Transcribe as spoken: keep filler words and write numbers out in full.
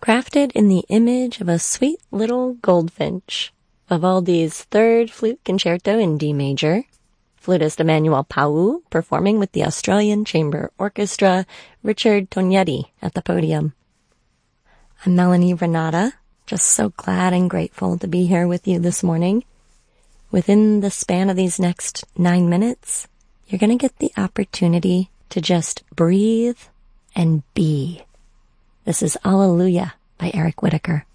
crafted in the image of a sweet little goldfinch. Vivaldi's Third Flute Concerto in D major. Flutist Emmanuel Pau performing with the Australian Chamber Orchestra, Richard Tognetti at the podium. I'm Melanie Renata, just so glad and grateful to be here with you this morning. Within the span of these next nine minutes, you're going to get the opportunity to just breathe and be. This is Alleluia by Eric Whitacre.